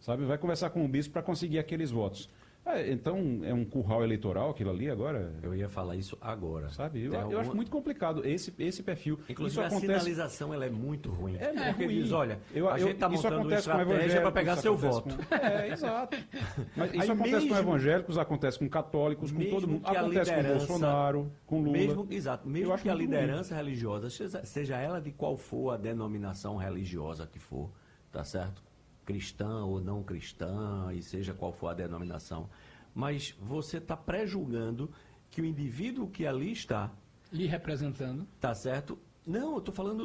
sabe? Vai conversar com o bispo para conseguir aqueles votos. Então, é um curral eleitoral aquilo ali agora? Eu ia falar isso agora. Sabe? Eu acho muito complicado esse perfil. Inclusive, a sinalização ela é muito ruim. Porque ruim. Diz, olha, a gente está montando uma estratégia para pegar seu voto. Exato. Mas isso acontece com evangélicos, acontece com católicos, com todo mundo. Acontece com Bolsonaro, com Lula. Mesmo que a liderança religiosa, seja ela de qual for a denominação religiosa que for, tá certo? Cristã ou não cristã, e seja qual for a denominação, mas você está pré-julgando que o indivíduo que ali está... Lhe representando. Tá certo? Não, eu estou falando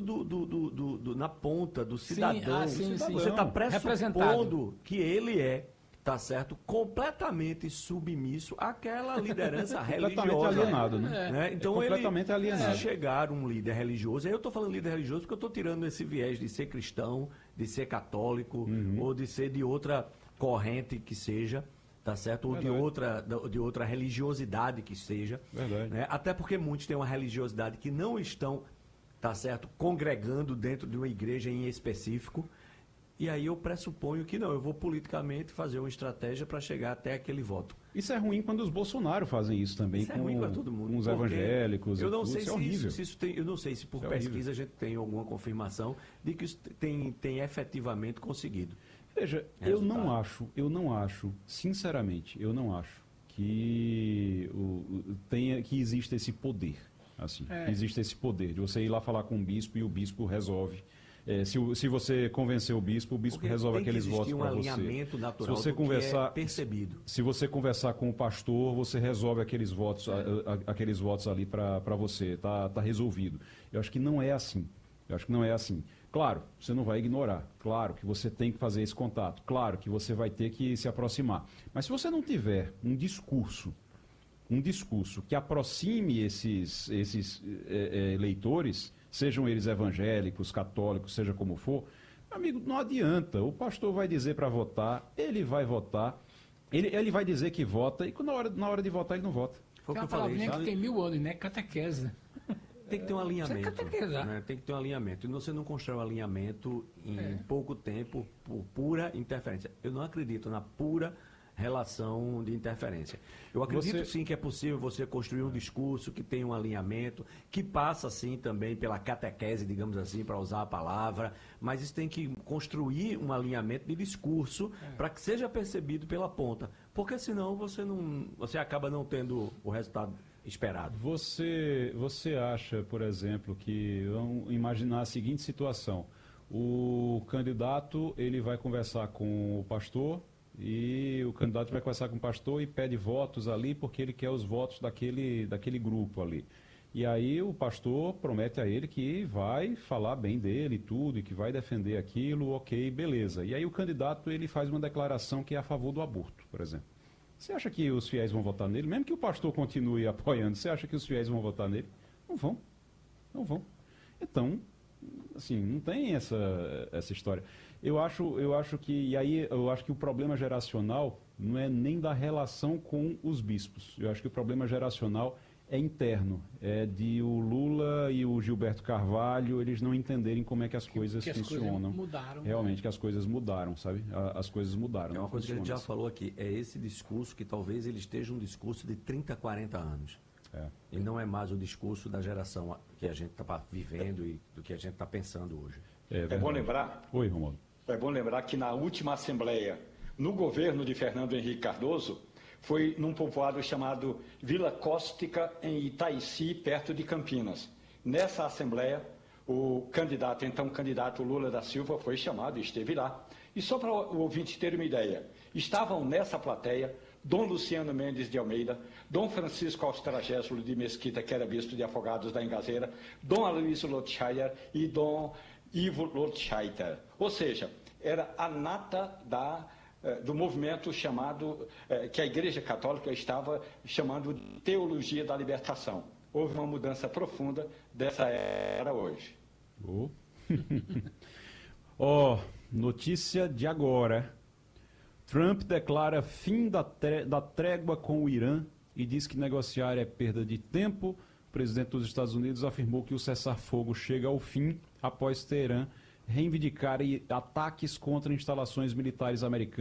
na ponta, do cidadão. Sim. Você está pressupondo que ele é, tá certo, completamente submisso àquela liderança religiosa. Completamente alienado, né? Então, completamente alienado. Se chegar um líder religioso, aí eu estou falando líder religioso porque eu estou tirando esse viés de ser cristão, de ser católico, ou de ser de outra corrente que seja, tá certo? Ou de outra religiosidade que seja. Verdade. Né? Até porque muitos têm uma religiosidade que não estão, tá certo, congregando dentro de uma igreja em específico. E aí eu pressuponho que não, eu vou politicamente fazer uma estratégia para chegar até aquele voto. Isso é ruim quando os Bolsonaro fazem isso também, isso é ruim para todo mundo, com os evangélicos. Eu não sei isso é horrível. eu não sei se por pesquisa a gente tem alguma confirmação de que isso tem efetivamente conseguido. Veja, eu não acho, sinceramente, eu não acho que exista esse poder. Assim, existe esse poder de você ir lá falar com o bispo e o bispo resolve. Se você convencer o bispo resolve aqueles votos para você. Tem um alinhamento natural se você conversar, percebido. Se você conversar com o pastor, você resolve aqueles votos, aqueles votos ali para você. Tá resolvido. Eu acho que não é assim. Claro, você não vai ignorar. Claro que você tem que fazer esse contato. Claro que você vai ter que se aproximar. Mas se você não tiver um discurso que aproxime esses eleitores, sejam eles evangélicos, católicos, seja como for, amigo, não adianta. O pastor vai dizer para votar, ele vai votar, ele vai dizer que vota, e na hora de votar ele não vota. Foi o que eu falei, que tem 1000 anos, né? Catequese. Tem que ter um alinhamento. Né? Tem que ter um alinhamento. E você não constrói um alinhamento em pouco tempo por pura interferência. Eu não acredito na pura relação de interferência. Eu acredito sim que é possível você construir um discurso que tem um alinhamento, que passa sim também pela catequese, digamos assim, para usar a palavra, mas isso tem que construir um alinhamento de discurso para que seja percebido pela ponta, porque senão você acaba não tendo o resultado esperado. Você acha, por exemplo, que vamos imaginar a seguinte situação: o candidato ele vai conversar com o pastor, e o candidato vai conversar com o pastor e pede votos ali porque ele quer os votos daquele grupo ali. E aí o pastor promete a ele que vai falar bem dele e tudo, e que vai defender aquilo, ok, beleza. E aí o candidato ele faz uma declaração que é a favor do aborto, por exemplo. Você acha que os fiéis vão votar nele? Mesmo que o pastor continue apoiando, você acha que os fiéis vão votar nele? Não vão. Não vão. Então, assim, não tem essa história. Eu acho que o problema geracional não é nem da relação com os bispos. Eu acho que o problema geracional é interno. É de o Lula e o Gilberto Carvalho, eles não entenderem como é que as coisas funcionam. Coisas mudaram, realmente, que as coisas mudaram, sabe? As coisas mudaram. É uma coisa que a gente já falou aqui. É esse discurso que talvez ele esteja um discurso de 30, 40 anos. E não é mais o discurso da geração que a gente está vivendo e do que a gente está pensando hoje. É bom lembrar... Oi, Romualdo. É bom lembrar que na última Assembleia, no governo de Fernando Henrique Cardoso, foi num povoado chamado Vila Cóstica, em Itaici, perto de Campinas. Nessa Assembleia, o então candidato Lula da Silva foi chamado e esteve lá. E só para o ouvinte ter uma ideia, estavam nessa plateia Dom Luciano Mendes de Almeida, Dom Francisco Austragésilo de Mesquita, que era bispo de Afogados da Engazeira, Dom Aloysio Lotscheider e Dom Ivo Lotscheider. Ou seja, era a nata do movimento chamado, que a Igreja Católica estava chamando de Teologia da Libertação. Houve uma mudança profunda dessa era hoje. Notícia de agora. Trump declara fim da trégua com o Irã e diz que negociar é perda de tempo. O presidente dos Estados Unidos afirmou que o cessar-fogo chega ao fim após Teherã reivindicar ataques contra instalações militares americanas.